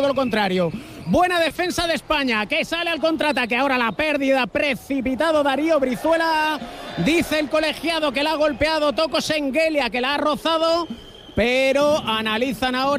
lo contrario. Buena defensa de España, que sale al contraataque. Ahora la pérdida, precipitado Darío Brizuela. Dice el colegiado que la ha golpeado Toko Sengelia, que la ha rozado, pero analizan ahora